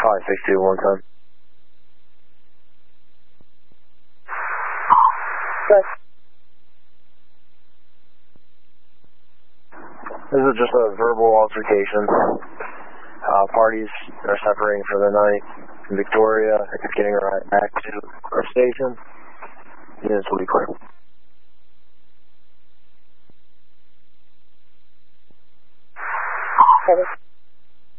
562 110. Yes. This is just a verbal altercation. Parties are separating for the night. Victoria is getting right back to our station. Units will be clear. Okay.